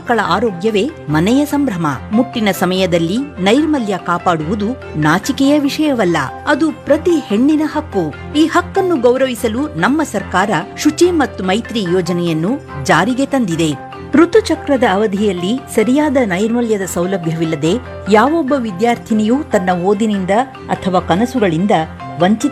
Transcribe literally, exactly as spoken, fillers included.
ಮಕ್ಕಳ ಆರೋಗ್ಯವೇ ಮನೆಯ ಸಂಭ್ರಮ. ಮುಟ್ಟಿನ ಸಮಯದಲ್ಲಿ ನೈರ್ಮಲ್ಯ ಕಾಪಾಡುವುದು ನಾಚಿಕೆಯ ವಿಷಯವಲ್ಲ, ಅದು ಪ್ರತಿ ಹೆಣ್ಣಿನ ಹಕ್ಕು. ಈ ಹಕ್ಕನ್ನು ಗೌರವಿಸಲು ನಮ್ಮ ಸರ್ಕಾರ ಶುಚಿ ಮತ್ತು ಮೈತ್ರಿ ಯೋಜನೆಯನ್ನು ಜಾರಿಗೆ ತಂದಿದೆ. ಋತುಚಕ್ರದ ಅವಧಿಯಲ್ಲಿ ಸರಿಯಾದ ನೈರ್ಮಲ್ಯದ ಸೌಲಭ್ಯವಿಲ್ಲದೆ ಯಾವೊಬ್ಬ ವಿದ್ಯಾರ್ಥಿನಿಯೂ ತನ್ನ ಓದಿನಿಂದ ಅಥವಾ ಕನಸುಗಳಿಂದ ವಂಚಿತ